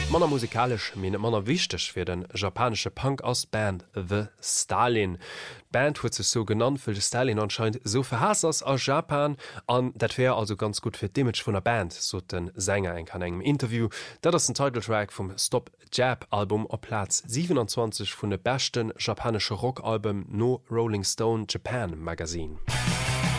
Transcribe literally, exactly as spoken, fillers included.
Manner musikalisch min manner wichtig fir den japanische Punk aus Band The Stalin. Band huet ze so genannt fir de Stalin anscheinend so verhass ass aus Japan an dat wär also ganz gut fir d'Image vun der Band, so den Sänger eng kann engem Interview, dat ass den Titeltrack vum Stop Jab Album op Platz siebenundzwanzig vun de besten japanesche Rockalbum no Rolling Stone Japan Magazine.